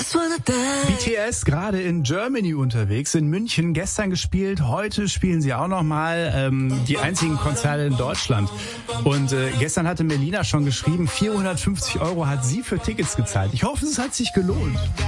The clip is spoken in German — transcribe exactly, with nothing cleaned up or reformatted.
B T S gerade in Germany unterwegs, in München, gestern gespielt, heute spielen sie auch nochmal ähm, die einzigen Konzerte in Deutschland. Und äh, gestern hatte Melina schon geschrieben, vierhundertfünfzig Euro hat sie für Tickets gezahlt. Ich hoffe, es hat sich gelohnt.